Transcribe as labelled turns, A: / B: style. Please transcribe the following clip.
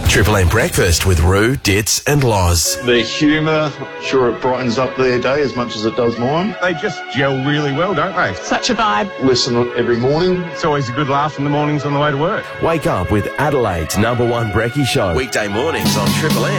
A: Triple M Breakfast with Roo, Ditz and Loz.
B: The humour, sure it brightens up their day as much as it does mine.
C: They just gel really well, don't they?
D: Such a vibe.
B: Listen every morning.
C: It's always a good laugh in the mornings on the way to work.
A: Wake up with Adelaide's #1 Brekkie Show. Weekday mornings on Triple M.